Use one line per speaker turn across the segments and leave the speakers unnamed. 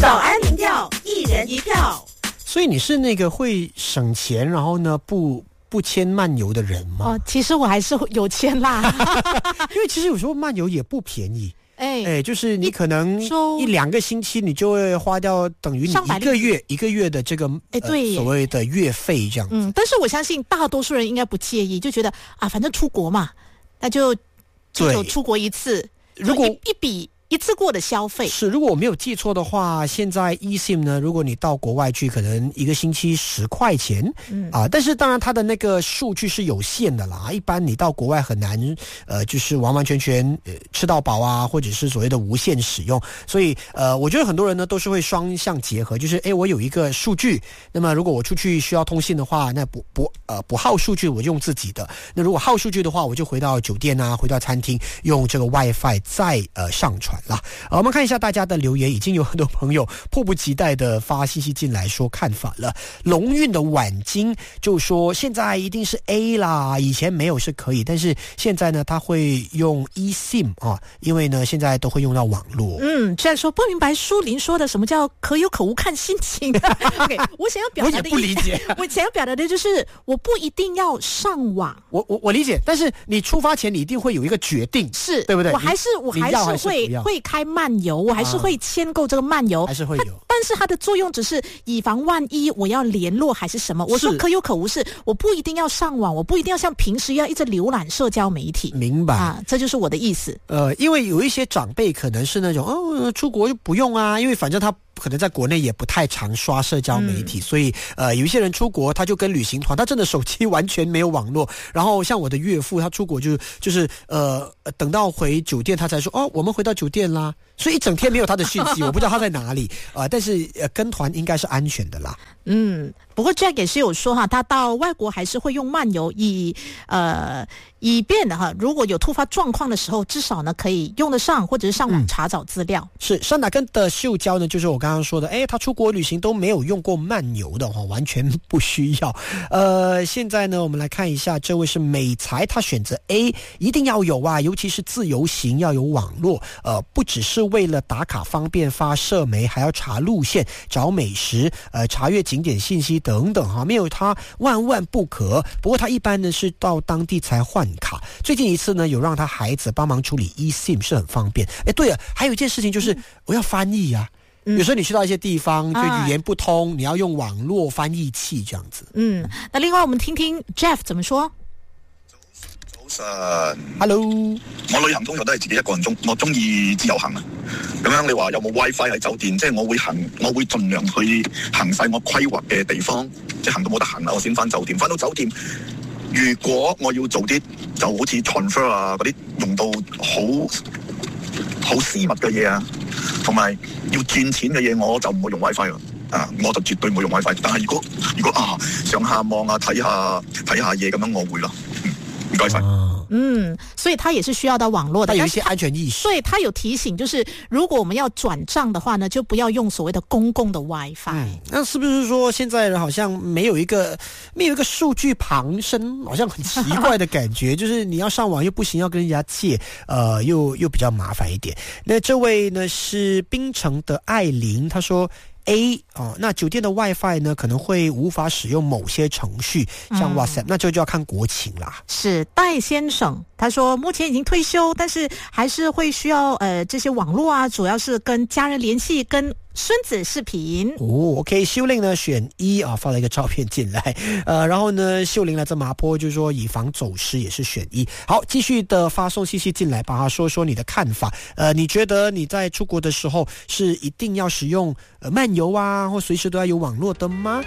早安民调，一人一票。
所以你是那个会省钱，然后呢不签漫游的人吗？
哦，其实我还是有签啦，
因为其实有时候漫游也不便宜。就是你可能1-2个星期，你就会花掉等于你一个月的这个所谓的月费这样子。
但是我相信大多数人应该不介意，就觉得啊，反正出国嘛，那就出国一次，如果一次过的消费
是，如果我没有记错的话，现在 eSIM 呢，如果你到国外去，可能1个星期10块钱，但是当然它的那个数据是有限的啦，一般你到国外很难就是完完全全吃到饱啊，或者是所谓的无限使用，所以我觉得很多人呢都是会双向结合，就是我有一个数据，那么如果我出去需要通信的话，那不耗数据我用自己的，那如果耗数据的话，我就回到酒店啊，回到餐厅用这个 WiFi 再上传。我们看一下大家的留言，已经有很多朋友迫不及待的发信息进来说看法了。龙运的晚金就说现在一定是 A 啦，以前没有是可以，但是现在呢他会用 eSIM 啊，因为呢现在都会用到网络。
这样说不明白舒林说的什么叫可有可无看心情。OK， 我想要表达的
我也不理解
我想要表达的就是我不一定要上网。
我理解，但是你出发前你一定会有一个决定，
是
对不对？
我还是会开漫游，我还是会签购这个漫游，
还是会有，
但是它的作用只是以防万一我要联络还是什么。我说可有可无是我不一定要上网，我不一定要像平时一样一直浏览社交媒体。
明白
这就是我的意思。
因为有一些长辈可能是那种出国就不用啊，因为反正他可能在国内也不太常刷社交媒体，所以有一些人出国他就跟旅行团，他真的手机完全没有网络，然后像我的岳父他出国就是等到回酒店他才说我们回到酒店啦，所以一整天没有他的讯息，我不知道他在哪里但是跟团应该是安全的啦。
不过 Jack 也是有说他到外国还是会用漫游，以便的如果有突发状况的时候，至少呢可以用得上，或者是上网查找资料。
是山打根的秀娇呢，就是我刚刚说的，他出国旅行都没有用过漫游的话，完全不需要。现在呢，我们来看一下，这位是美才，他选择 A， 一定要有啊，尤其是自由行要有网络，不只是为了打卡方便发社媒，还要查路线、找美食、查阅景点信息等等哈，没有他万不可。不过他一般呢是到当地才换卡，最近一次呢有让他孩子帮忙处理 eSIM 是很方便。对了，还有一件事情就是我要翻译啊。有时候你去到一些地方就语言不通，你要用网络翻译器这样子。
那另外我们听听 Jeff 怎么说。
早晨
，Hello，
我旅行通常都係自己一個人我中意自由行啊。咁樣你話有冇 WiFi 喺酒店？即係我會盡量去行晒我規劃嘅地方，即係行到冇得行啦，我先翻酒店。翻到酒店，如果我要做啲就好似 transfer 啊嗰啲用到好私密嘅嘢啊，同埋要轉錢嘅嘢，我就唔會用 WiFi 啦。我就絕對唔會用 WiFi。但係如果上下網啊睇下嘢咁樣，我會啦。唔該晒。
所以他也是需要到網絡的，
他有一些安全意識。
所以他有提醒，就是如果我們要轉賬的話呢，就不要用所謂的公共的 WiFi。
那是不是說現在人好像沒有一個數據旁身，好像很奇怪的感覺？就是你要上網又不行，要跟人家借，又比較麻煩一點。那這位呢是檳城的艾琳，她說A 那酒店的 WiFi 呢可能會無法使用某些程序，像 WhatsApp，那就要看國情啦。
是戴先生，他說目前已經退休，但是還是會需要這些網絡啊，主要是跟家人聯繫，跟孫子視頻。
OK， 秀玲呢選一發了一個照片進來，然後呢秀玲來自麻坡就說以防走失也是選一。好，繼續的發送信息進來，把它說說你的看法。你覺得你在出國的時候是一定要使用漫遊啊，或隨時都要有網絡的嗎？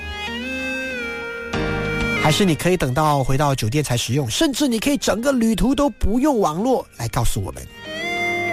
還是你可以等到回到酒店才使用，甚至你可以整個旅途都不用網絡？來告訴我們。